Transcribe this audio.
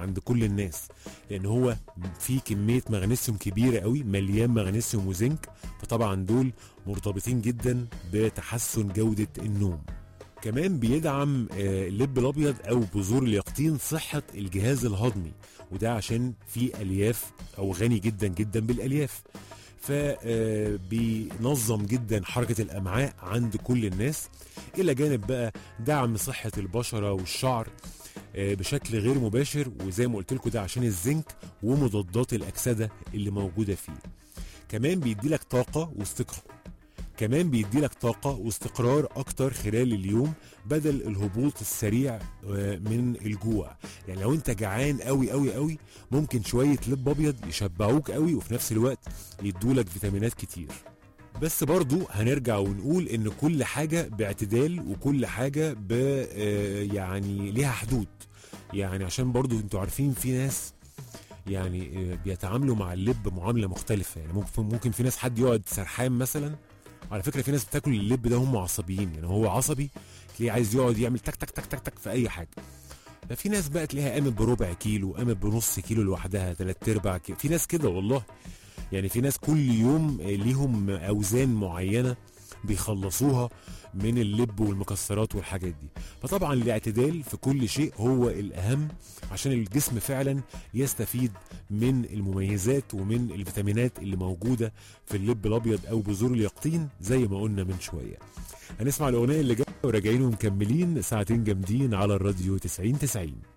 عند كل الناس، لان هو فيه كميه مغنيسيوم كبيره قوي، مليان مغنيسيوم وزنك، فطبعا دول مرتبطين جدا بتحسن جوده النوم. كمان بيدعم اللب الابيض او بذور اليقطين صحه الجهاز الهضمي، وده عشان فيه الياف او غني جدا جدا بالالياف، فبينظم جدا حركه الامعاء عند كل الناس، الى جانب بقى دعم صحه البشره والشعر بشكل غير مباشر. وزي ما قلت لكم ده عشان الزنك ومضادات الاكسده اللي موجوده فيه. كمان بيدي لك طاقه واستقرار اكتر خلال اليوم، بدل الهبوط السريع من الجوع. يعني لو انت جعان قوي قوي قوي، ممكن شويه لب ابيض يشبعوك قوي، وفي نفس الوقت يدولك فيتامينات كتير. بس برضو هنرجع ونقول ان كل حاجه باعتدال، وكل حاجه يعني ليها حدود. يعني عشان برضو انتوا عارفين في ناس يعني بيتعاملوا مع اللب معامله مختلفه. يعني ممكن في ناس حد يقعد سرحان مثلا. على فكره في ناس بتاكل اللب ده هم عصبيين، يعني هو عصبي تلاقيه عايز يقعد يعمل تك تك تك تك تك في اي حاجه. ففي ناس بقى تلاقيها قامت بربع كيلو، قامت بنص كيلو لوحدها، 3/4 كيلو. في ناس كده والله. يعني في ناس كل يوم ليهم اوزان معينه بيخلصوها من اللب والمكسرات والحاجات دي. فطبعا الاعتدال في كل شيء هو الاهم، عشان الجسم فعلا يستفيد من المميزات ومن الفيتامينات اللي موجوده في اللب الابيض او بذور اليقطين زي ما قلنا من شويه. هنسمع الاغنيه اللي جايه وراجعين ومكملين ساعتين جامدين على الراديو 90 90.